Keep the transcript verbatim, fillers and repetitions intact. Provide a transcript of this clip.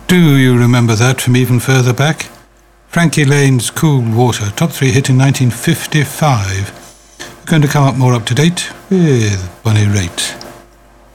Do you remember that from even further back? Frankie Lane's Cool Water, top three hit in nineteen fifty-five. We're going to come up more up to date with Bonnie Raitt.